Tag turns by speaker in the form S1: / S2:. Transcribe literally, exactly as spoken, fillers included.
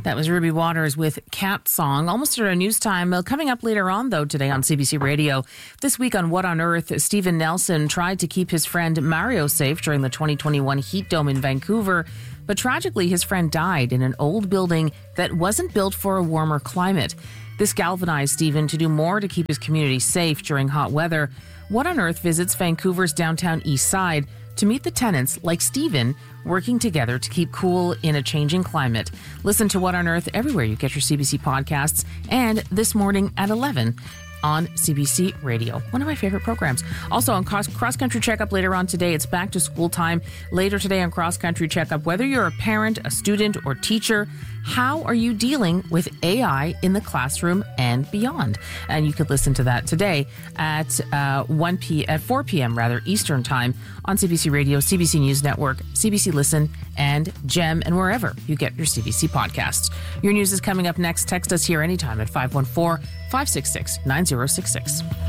S1: That was Ruby Waters with Cat Song. Almost at our news time. Uh, coming up later on, though, today on C B C Radio. This week on What on Earth, Stephen Nelson tried to keep his friend Mario safe during the twenty twenty-one heat dome in Vancouver. But tragically, his friend died in an old building that wasn't built for a warmer climate. This galvanized Stephen to do more to keep his community safe during hot weather. What on Earth visits Vancouver's downtown east side to meet the tenants like Stephen working together to keep cool in a changing climate. Listen to What on Earth everywhere you get your C B C podcasts and this morning at eleven on C B C Radio. One of my favorite programs. Also on Cross, Cross Country Checkup later on today, it's back to school time. Later today on Cross Country Checkup, whether you're a parent, a student, or teacher, how are you dealing with A I in the classroom and beyond? And you could listen to that today at uh, one p at four p.m. rather Eastern Time on C B C Radio, C B C News Network, C B C Listen, and Gem, and wherever you get your C B C podcasts. Your news is coming up next. Text us here anytime at five one four, five six six, nine zero six six.